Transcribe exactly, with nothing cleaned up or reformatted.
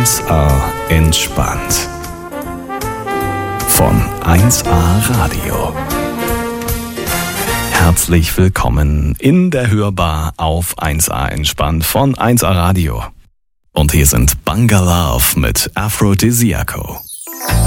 eins A entspannt. Von eins A Radio. Herzlich willkommen in der Hörbar auf eins A entspannt von eins A Radio. Und hier sind Bangalove mit Aphrodisiaco.